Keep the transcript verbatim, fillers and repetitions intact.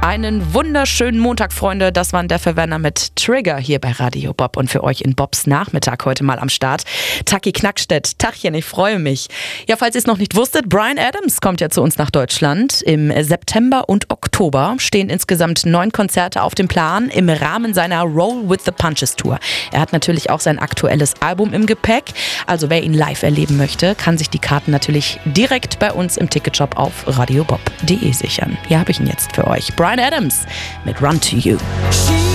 Einen wunderschönen Montag, Freunde. Das waren der Verwenner mit Trigger hier bei Radio Bob und für euch in Bobs Nachmittag heute mal am Start. Taki Knackstedt, Tachchen, ich freue mich. Ja, falls ihr es noch nicht wusstet, Bryan Adams kommt ja zu uns nach Deutschland. Im September und Oktober stehen insgesamt neun Konzerte auf dem Plan im Rahmen seiner Roll with the Punches Tour. Er hat natürlich auch sein aktuelles Album im Gepäck. Also wer ihn live erleben möchte, kann sich die Karten natürlich direkt bei uns im Ticketshop auf radiobob punkt de sichern. Hier habe ich ihn jetzt für euch. Bryan Adams mit Run to You.